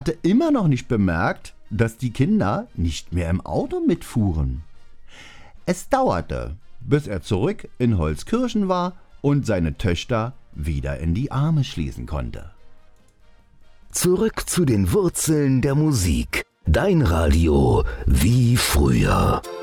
hatte immer noch nicht bemerkt, dass die Kinder nicht mehr im Auto mitfuhren. Es dauerte, bis er zurück in Holzkirchen war und seine Töchter wieder in die Arme schließen konnte. Zurück zu den Wurzeln der Musik. Dein Radio wie früher.